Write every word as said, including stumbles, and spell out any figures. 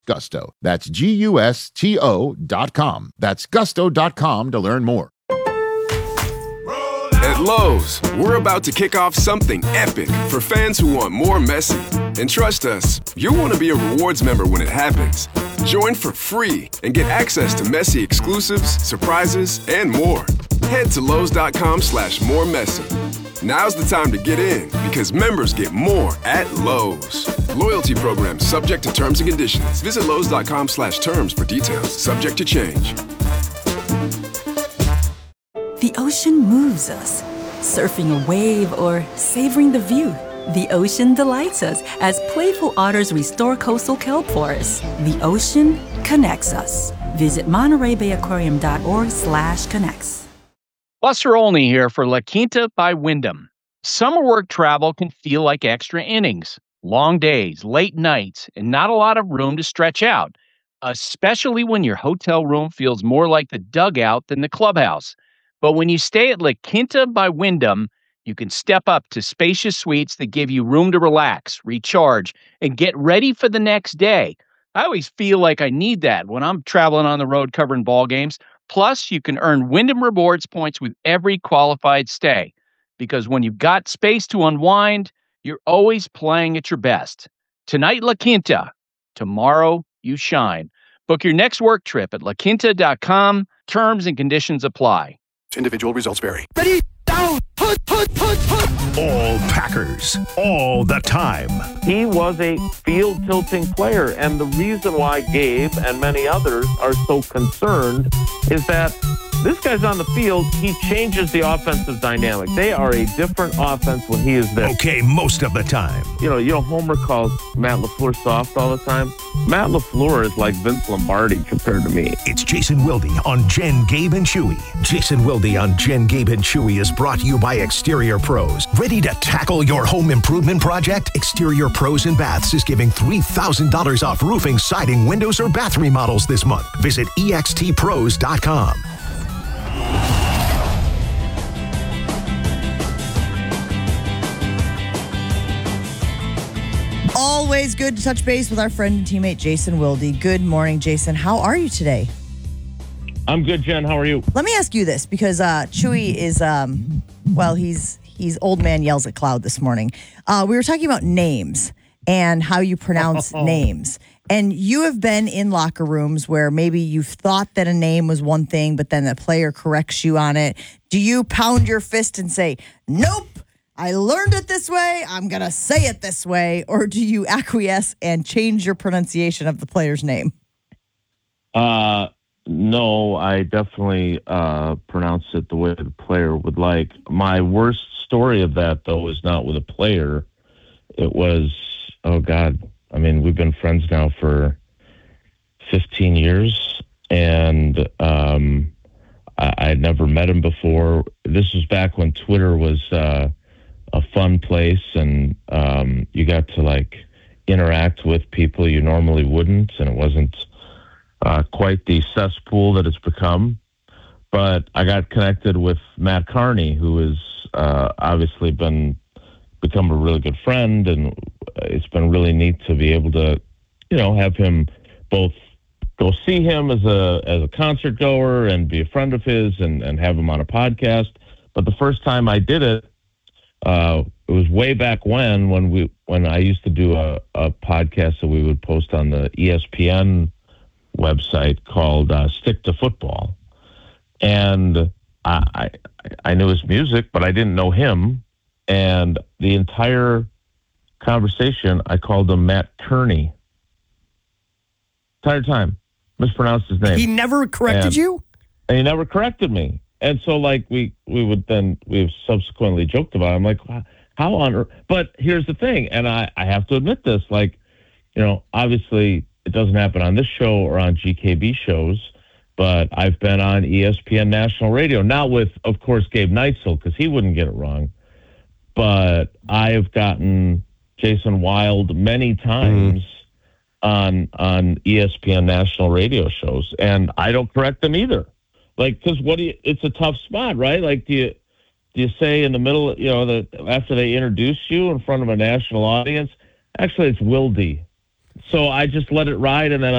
Gusto. That's G U S T O dot com. That's gusto dot com to learn more. At Lowe's, we're about to kick off something epic for fans who want more Messi. And trust us, you'll want to be a rewards member when it happens. Join for free and get access to Messi exclusives, surprises, and more. Head to Lowe's.com slash more Messi. Now's the time to get in because members get more at Lowe's. Loyalty program subject to terms and conditions. Visit Lowe's.com slash terms for details. Subject to change. The ocean moves us. Surfing a wave or savoring the view. The ocean delights us as playful otters restore coastal kelp forests. The ocean connects us. Visit Monterey Bay Aquarium dot org slash connects. Buster Olney here for La Quinta by Wyndham. Summer work travel can feel like extra innings. Long days, late nights, and not a lot of room to stretch out, especially when your hotel room feels more like the dugout than the clubhouse. But when you stay at La Quinta by Wyndham, you can step up to spacious suites that give you room to relax, recharge, and get ready for the next day. I always feel like I need that when I'm traveling on the road covering ball games. Plus, you can earn Wyndham Rewards points with every qualified stay. Because when you've got space to unwind, you're always playing at your best. Tonight, La Quinta. Tomorrow, you shine. Book your next work trip at la quinta dot com. Terms and conditions apply. Individual results vary. Ready, down, put, put, put, put. All Packers, all the time. He was a field tilting player, and the reason why Gabe and many others are so concerned is that this guy's on the field, he changes the offensive dynamic. They are a different offense when he is there. Okay, most of the time. You know, you know, Homer calls Matt LaFleur soft all the time. Matt LaFleur is like Vince Lombardi compared to me. It's Jason Wilde on Jen, Gabe, and Chewy. Jason Wilde on Jen, Gabe, and Chewy is brought to you by Exterior Pros. Ready to tackle your home improvement project? Exterior Pros and Baths is giving three thousand dollars off roofing, siding, windows, or bath remodels this month. Visit E X T pros dot com. Always good to touch base with our friend and teammate, Jason Wilde. Good morning, Jason. How are you today? I'm good, Jen. How are you? Let me ask you this, because uh, Chewy is, um, well, he's he's old man yells at cloud this morning. Uh, we were talking about names and how you pronounce oh. names. And you have been in locker rooms where maybe you've thought that a name was one thing, but then the player corrects you on it. Do you pound your fist and say, nope, I learned it this way, I'm going to say it this way? Or do you acquiesce and change your pronunciation of the player's name? Uh, no, I definitely uh, pronounce it the way the player would like. My worst story of that, though, is not with a player. It was, oh, God, I mean, we've been friends now for fifteen years, and um, I I'd never met him before. This was back when Twitter was uh, a fun place, and um, you got to, like, interact with people you normally wouldn't, and it wasn't uh, quite the cesspool that it's become. But I got connected with Matt Carney, who has uh, obviously been become a really good friend, and it's been really neat to be able to, you know, have him both go see him as a as a concert goer and be a friend of his, and, and have him on a podcast. But the first time I did it, uh, it was way back when when we when I used to do a, a podcast that we would post on the E S P N website called uh, Stick to Football, and I, I I knew his music, but I didn't know him. And the entire conversation, I called him Matt Kearney. Entire time. Mispronounced his name. He never corrected and, you? And he never corrected me. And so, like, we, we would then, we've subsequently joked about it. I'm like, how on earth? But here's the thing, and I, I have to admit this, like, you know, obviously it doesn't happen on this show or on G K B shows, but I've been on E S P N National Radio, not with, of course, Gabe Neitzel, because he wouldn't get it wrong. But I've gotten Jason Wilde many times mm. on on E S P N national radio shows, and I don't correct them either. Like, because what do you? It's a tough spot, right? Like, do you do you say in the middle, you know, the after they introduce you in front of a national audience? Actually, it's Wilde. So I just let it ride, and then